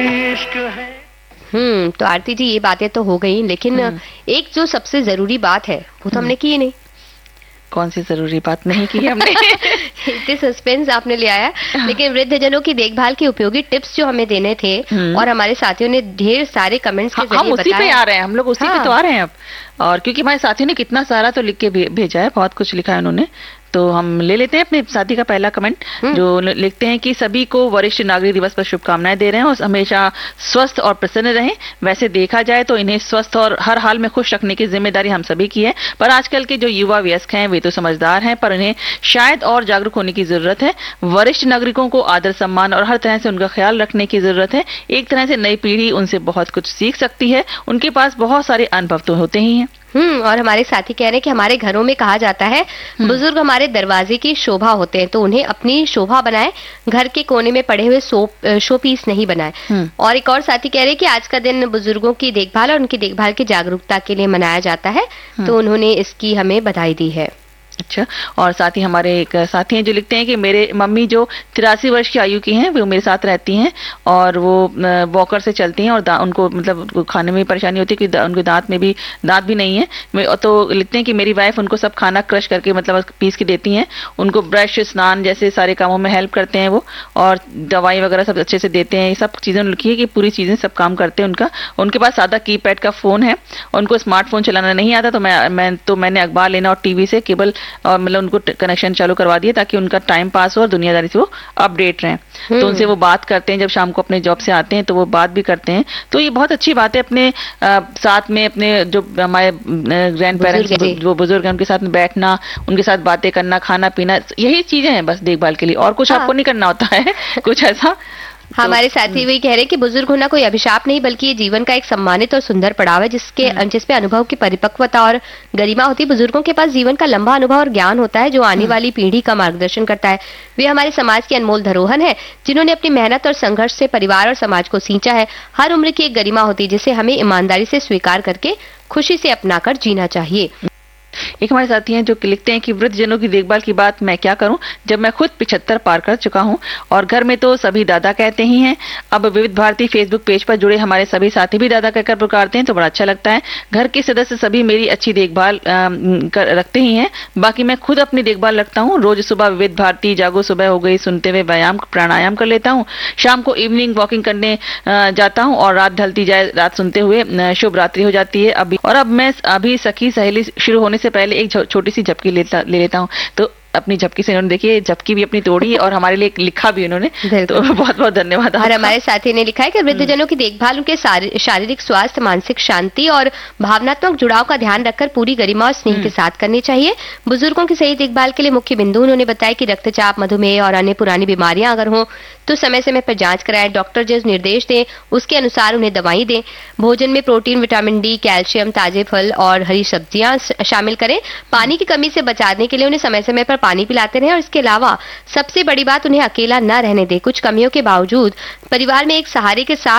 तो आरती जी ये बातें तो हो गई, लेकिन एक जो सबसे जरूरी बात है वो तो हमने की ही नहीं। कौन सी जरूरी बात नहीं की हमने? इतने सस्पेंस आपने ले आया। लेकिन वृद्धजनों की देखभाल के उपयोगी टिप्स जो हमें देने थे और हमारे साथियों ने ढेर सारे कमेंट्स के जरिए हम उसी पे आ रहे हैं, हम लोग उसी पे तो आ रहे हैं अब। और क्योंकि हमारे साथियों ने कितना सारा तो लिख के भेजा है, बहुत कुछ लिखा है उन्होंने, तो हम ले लेते हैं अपने साथी का पहला कमेंट जो लिखते हैं कि सभी को वरिष्ठ नागरिक दिवस पर शुभकामनाएं दे रहे हैं और हमेशा स्वस्थ और प्रसन्न रहें। वैसे देखा जाए तो इन्हें स्वस्थ और हर हाल में खुश रखने की जिम्मेदारी हम सभी की है, पर आजकल के जो युवा वयस्क हैं वे तो समझदार हैं, पर उन्हें शायद और जागरूक होने की जरूरत है। वरिष्ठ नागरिकों को आदर सम्मान और हर तरह से उनका ख्याल रखने की जरूरत है। एक तरह से नई पीढ़ी उनसे बहुत कुछ सीख सकती है, उनके पास बहुत सारे अनुभव तो होते ही हैं। और हमारे साथी कह रहे हैं कि हमारे घरों में कहा जाता है बुजुर्ग हमारे दरवाजे की शोभा होते हैं, तो उन्हें अपनी शोभा बनाए, घर के कोने में पड़े हुए शो पीस नहीं बनाए। और एक और साथी कह रहे हैं कि आज का दिन बुजुर्गों की देखभाल और उनकी देखभाल की जागरूकता के लिए मनाया जाता है, तो उन्होंने इसकी हमें बधाई दी है। अच्छा, और साथ ही हमारे एक साथी हैं जो लिखते हैं कि मेरे मम्मी जो 83 वर्ष की आयु की हैं वो मेरे साथ रहती हैं और वो वॉकर से चलती हैं और उनको मतलब खाने में परेशानी होती है कि उनके दांत भी नहीं है। तो लिखते हैं कि मेरी वाइफ उनको सब खाना क्रश करके मतलब पीस के देती हैं, उनको ब्रश स्नान जैसे सारे कामों में हेल्प करते हैं वो, और दवाई वगैरह सब अच्छे से देते हैं। ये सब चीजें लिखी है कि पूरी चीजें सब काम करते हैं उनका। उनके पास सादा कीपैड का फोन है, उनको स्मार्टफोन चलाना नहीं आता, तो मैंने अखबार लेना और टीवी से केबल और मतलब उनको कनेक्शन चालू करवा दिया ताकि उनका टाइम पास हो और दुनियादारी से वो अपडेट रहें। तो उनसे वो बात करते हैं, जब शाम को अपने जॉब से आते हैं तो वो बात भी करते हैं। तो ये बहुत अच्छी बात है, अपने साथ में अपने जो हमारे ग्रैंड पेरेंट्स जो बुजुर्ग हैं उनके साथ में बैठना, उनके साथ बातें करना, खाना पीना, यही चीजें हैं बस देखभाल के लिए, और कुछ आपको नहीं करना होता है कुछ ऐसा। हमारे साथी वही कह रहे हैं कि बुजुर्ग होना कोई अभिशाप नहीं बल्कि ये जीवन का एक सम्मानित और सुंदर पड़ाव है जिसपे अनुभव की परिपक्वता और गरिमा होती है। बुजुर्गों के पास जीवन का लंबा अनुभव और ज्ञान होता है जो आने वाली पीढ़ी का मार्गदर्शन करता है। वे हमारे समाज की अनमोल धरोहर है जिन्होंने अपनी मेहनत और संघर्ष से परिवार और समाज को सींचा है। हर उम्र की एक गरिमा होती है जिसे हमें ईमानदारी से स्वीकार करके खुशी से अपनाकर जीना चाहिए। एक हमारे साथी हैं जो लिखते हैं कि वृद्धजनों की देखभाल की बात मैं क्या करूं जब मैं खुद 75 पार कर चुका हूं और घर में तो सभी दादा कहते ही हैं। अब विविध भारती फेसबुक पेज पर जुड़े हमारे सभी साथी भी दादा कहकर पुकारते हैं तो बड़ा अच्छा लगता है। घर के सदस्य सभी मेरी अच्छी देखभाल रखते ही हैं, बाकी मैं खुद अपनी देखभाल रखता हूँ। रोज सुबह विविध भारती जागो सुबह हो गई सुनते हुए व्यायाम प्राणायाम कर लेता हूँ। शाम को इवनिंग वॉकिंग करने जाता हूँ और रात ढलती जाए रात सुनते हुए शुभ रात्रि हो जाती है। अब मैं अभी सखी सहेली शुरू होने से पहले एक छोटी सी झपकी ले लेता हूँ। तो अपनी झपकी से इन्होंने देखिए झपकी भी अपनी तोड़ी और हमारे लिए लिखा भी उन्होंने, तो बहुत बहुत धन्यवाद। और हमारे साथी ने लिखा है कि वृद्धजनों की देखभाल उनके शारीरिक स्वास्थ्य, मानसिक शांति और भावनात्मक जुड़ाव का ध्यान रखकर पूरी गरिमा और स्नेह के साथ करनी चाहिए। बुजुर्गों की सही देखभाल के लिए मुख्य बिंदु उन्होंने बताया कि रक्तचाप, मधुमेह और अन्य पुरानी बीमारियां अगर हो तो समय समय पर जांच कराएं, डॉक्टर जो निर्देश दें उसके अनुसार उन्हें दवाई दें। भोजन में प्रोटीन, विटामिन डी, कैल्शियम, ताजे फल और हरी सब्जियां शामिल करें। पानी की कमी से बचाने के लिए उन्हें समय समय पर पानी पिलाते रहें और इसके अलावा सबसे बड़ी बात उन्हें अकेला न रहने दें। कुछ कमियों के बावजूद परिवार में एक सहारे के साथ